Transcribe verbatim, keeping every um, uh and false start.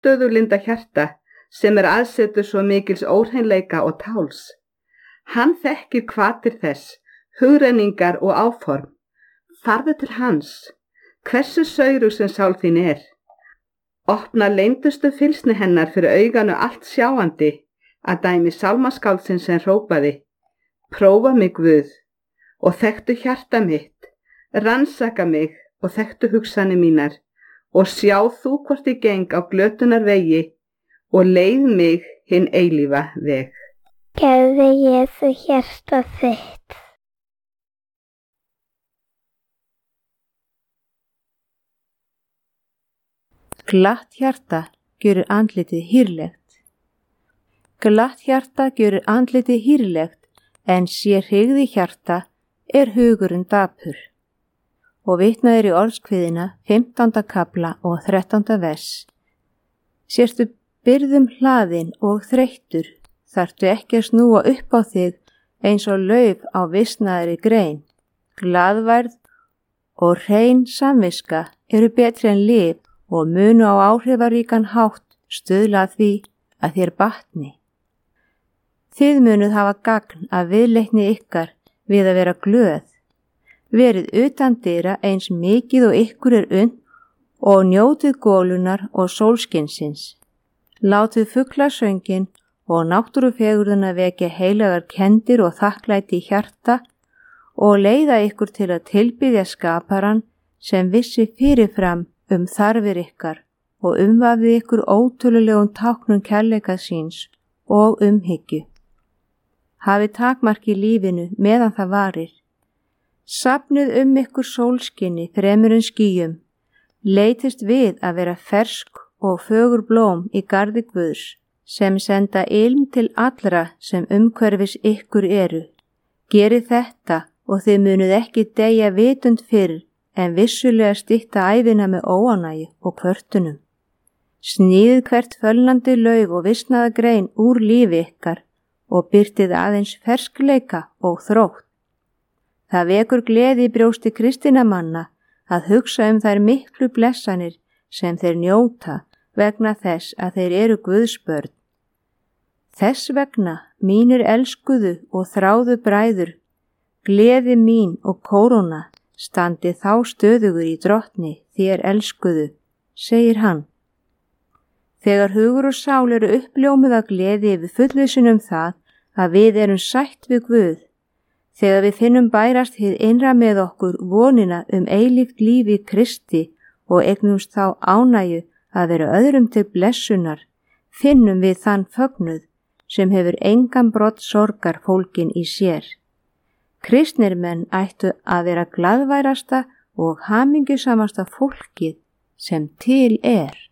stöðuglinda hjarta sem er aðsetur svo mikils óhreinleika og táls. Hann þekkir hvatir þess, hugrenningar og áform. Farðu til hans, hversu saurug sem sál þín er. Opna leyndustu fylsni hennar fyrir auganu allt sjáandi, að dæmi sálmaskáldsins sem hrópaði: Prófa mig Guð og þekktu hjarta mitt, rannsaka mig og þekktu hugsanir mínar og sjá þú hvort ég geng á glötunar vegi og leið mig hinn eilífa veg. Gefðu Jesú hjarta þitt. Glatt hjarta gjörir andlitið hýrlegt. Glatt hjarta gjörir andlitið hýrlegt, en sé hryggði hjarta er hugurinn dapur. Og vitnað er í orðskviðina fimmtánda kafla og þrettánda vers. Sérstu byrðum hlaðin og þreyttur, þarftu ekki að snúa upp á þig eins og lauf á visnaðri grein. Glaðværð og hrein samviska eru betri en lyf og munu á áhrifaríkan hátt stuðla að því að þér batni. Þið munuð hafa gagn af viðleitni ykkar við að vera glöð. Verið utan dyra eins mikið og ykkur er unnt og njótið gólunar og sólskinsins. Látið fuglasöngin og náttúrufegurðuna vekja heilagar kendir og þakklæti í hjarta og leiða ykkur til að tilbiðja skaparan sem vissi fyrirfram um þarfir ykkar og umvafði ykkur ótölulegum táknum kærleika síns og umhyggju. Hafið takmark í lífinu meðan það varir. Safnið um ykkur sólskinni fremur en skýjum. Leitist við að vera fersk og fögur blóm í garði Guðs, sem senda ilm til allra sem umhverfis ykkur eru. Gerið þetta og þið munuð ekki deyja vitund fyrr en vissulega stytta ævina með óánægju og kvörtunum. Sníðið hvert fölnandi lauf og visnaða grein úr lífi ykkar og byrtið aðeins ferskleika og þrótt. Það vekur gleði í brjósti kristinna manna að hugsa um þær miklu blessanir sem þeir njóta vegna þess að þeir eru Guðs börn. Þess vegna, mínir elskuðu og þráðu bræður, gleði mín og kóróna, standi þá stöðugur í drottni þér elskuðu, segir hann. Þegar hugur og sál eru uppljómuð af gleði yfir fullvissun um það að við erum sætt við Guð, þegar við finnum bærast hið innra með okkur vonina um eilíft lífi Kristi og eignumst þá ánægju að vera öðrum til blessunar, finnum við þann fögnuð sem hefur engan brott sorgar fólkin í sér. Kristnir menn ættu að vera glaðværasta og hamingjusamasta fólkið sem til er.